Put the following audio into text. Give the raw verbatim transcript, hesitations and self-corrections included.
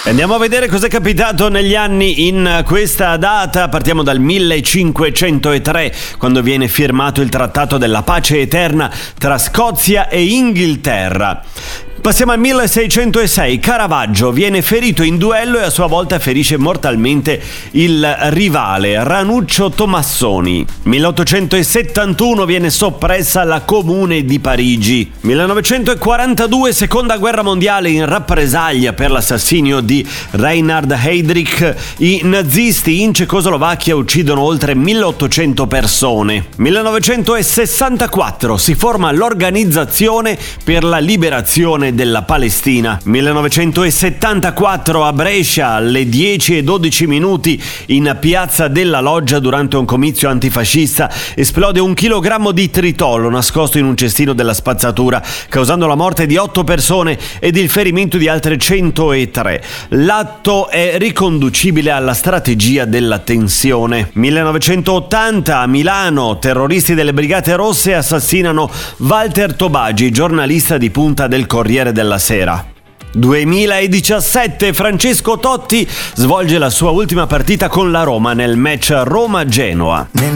Andiamo a vedere cos'è capitato negli anni in questa data. Partiamo dal millecinquecentotre, quando viene firmato il Trattato della Pace Eterna tra Scozia e Inghilterra. Passiamo al milleseicentosei, Caravaggio viene ferito in duello e a sua volta ferisce mortalmente il rivale Ranuccio Tomassoni. milleottocentosettantuno viene soppressa la Comune di Parigi. millenovecentoquarantadue, Seconda Guerra Mondiale, in rappresaglia per l'assassinio di Reinhard Heydrich, i nazisti in Cecoslovacchia uccidono oltre milleottocento persone. millenovecentosessantaquattro, si forma l'Organizzazione per la Liberazione della Palestina. millenovecentosettantaquattro, a Brescia, alle dieci e dodici minuti, in piazza della Loggia, durante un comizio antifascista, esplode un chilogrammo di tritolo nascosto in un cestino della spazzatura, causando la morte di otto persone ed il ferimento di altre centotré. L'atto è riconducibile alla strategia della tensione. millenovecentottanta, a Milano, terroristi delle Brigate Rosse assassinano Walter Tobagi, giornalista di punta del Corriere della Sera. duemiladiciassette, Francesco Totti svolge la sua ultima partita con la Roma nel match Roma-Genoa.